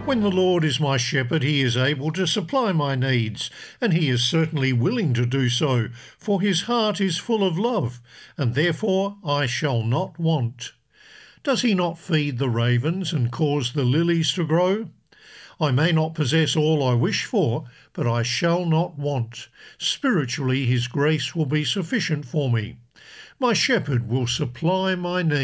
When the Lord is my shepherd, he is able to supply my needs, and he is certainly willing to do so, for his heart is full of love, and therefore I shall not want. Does he not feed the ravens and cause the lilies to grow? I may not possess all I wish for, but I shall not want. Spiritually, his grace will be sufficient for me. My shepherd will supply my needs.